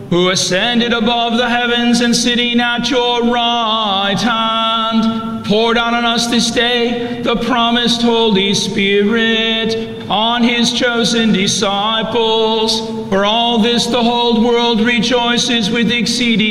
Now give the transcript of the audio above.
who ascended above the heavens and sitting at your right hand, pour down on us this day the promised Holy Spirit, on his chosen disciples. For all this the whole world rejoices with exceeding